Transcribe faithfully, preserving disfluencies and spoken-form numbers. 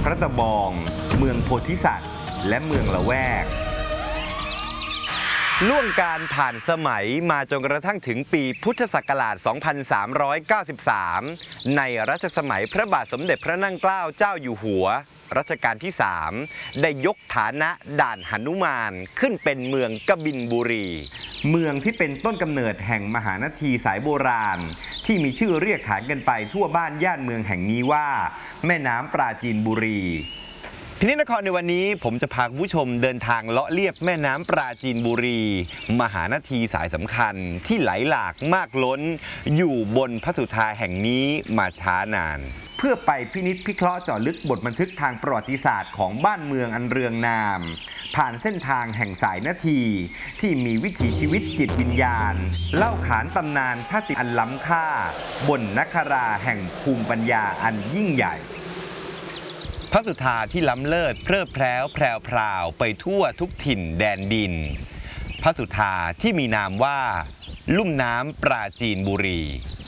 ระตะบองเมืองโพธิสัตว์และเมืองละแวกล่วงการผ่านสมัยมาจนกระทั่งถึงปีพุทธศักราช สองพันสามร้อยเก้าสิบสาม ในรัชสมัยพระบาทสมเด็จพระนั่งเกล้าเจ้าอยู่หัวรัชกาลที่ สาม ได้ยกฐานะด่านหนุมานขึ้นเป็นเมืองกบินบุรีเมืองที่เป็นต้นกำเนิดแห่งมหานาทีสายโบราณที่มีชื่อเรียกขานกันไปทั่วบ้านย่านเมืองแห่งนี้ว่าแม่น้ำปราจีนบุรีพินิจนครในวันนี้ผมจะพาคุณผู้ชมเดินทางเลาะเลียบแม่น้ำปราจีนบุรีมหานาทีสายสำคัญที่ไหลหลากมากล้นอยู่บนพระสุธาแห่งนี้มาช้านานเพื่อไปพินิจพิเคราะห์เจาะลึกบทบันทึกทางประวัติศาสตร์ของบ้านเมืองอันเรืองนามผ่านเส้นทางแห่งสายนาทีที่มีวิถีชีวิตจิตวิญญาณเล่าขานตำนานชาติอันล้ำค่าบนนคราแห่งภูมิปัญญาอันยิ่งใหญ่พระสุธาที่ล้ำเลิศเพลิดเพลินแพรวพราวไปทั่วทุกถิ่นแดนดินพระสุธาที่มีนามว่าลุ่มน้ำปราจีนบุรี